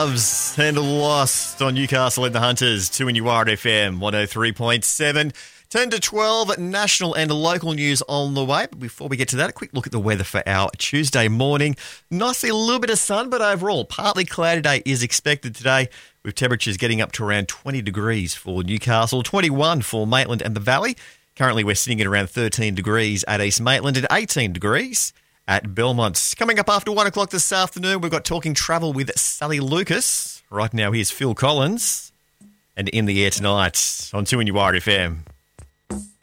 Loves and lost on Newcastle and the Hunters. 2 in your FM 103.7. 10 to 12, national and local news on the way. But before we get to that, a quick look at the weather for our Tuesday morning. Nicely a little bit of sun, but overall, partly cloudy day is expected today, with temperatures getting up to around 20 degrees for Newcastle, 21 for Maitland and the Valley. Currently, we're sitting at around 13 degrees at East Maitland and 18 degrees at Belmont. Coming up after 1 o'clock this afternoon, we've got Talking Travel with Sally Lucas. Right now, here's Phil Collins and In the Air Tonight on 2 in your FM.